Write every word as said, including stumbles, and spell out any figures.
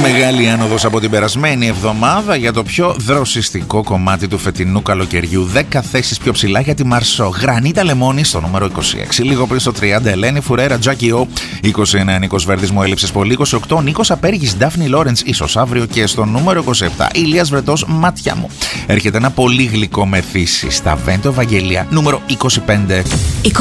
Μεγάλη άνοδος από την περασμένη εβδομάδα για το πιο δροσιστικό κομμάτι του φετινού καλοκαιριού. δέκα θέσεις πιο ψηλά για τη Μαρσό. Γρανίτα Λεμόνι στο νούμερο είκοσι έξι. Λίγο πριν στο τριάντα, Ελένη Φουρέρα, Τζάκι Ο. είκοσι εννέα, Νίκος Βέρδης, Μου έλειψες πολύ. είκοσι οκτώ, Νίκος Απέργης, Ντάφνη Λόρεντς, ίσως αύριο. Και στο νούμερο είκοσι επτά, Ηλίας Βρετός, Μάτια μου. Έρχεται ένα πολύ γλυκό μεθύσι στα Βέντο Ευαγγελία, νούμερο είκοσι πέντε.